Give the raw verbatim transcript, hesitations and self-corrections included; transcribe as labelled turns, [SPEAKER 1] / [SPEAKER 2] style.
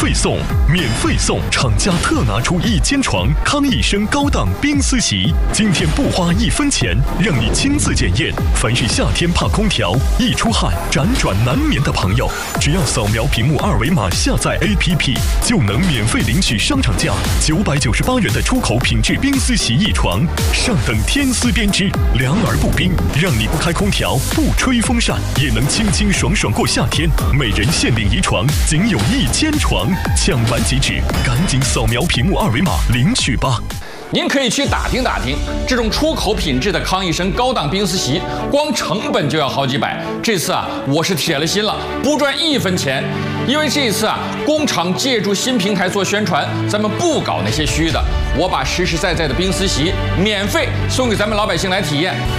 [SPEAKER 1] 费送，免费送！厂家特拿出一间床，康益生高档冰丝席，今天不花一分钱，让你亲自检验。凡是夏天怕空调、易出汗、辗转难眠的朋友，只要扫描屏幕二维码下载 A P P， 就能免费领取商场价九百九十八元的出口品质冰丝席一床，上等天丝编织，凉而不冰，让你不开空调、不吹风扇也能清清爽爽过夏天。每人限领一床，仅有一千床，抢完即止，赶紧扫描屏幕二维码领取吧。
[SPEAKER 2] 您可以去打听打听，这种出口品质的康益生高档冰丝席，光成本就要好几百。这次啊，我是铁了心了，不赚一分钱。因为这一次啊，工厂借助新平台做宣传，咱们不搞那些虚的，我把实实在在的冰丝席免费送给咱们老百姓来体验。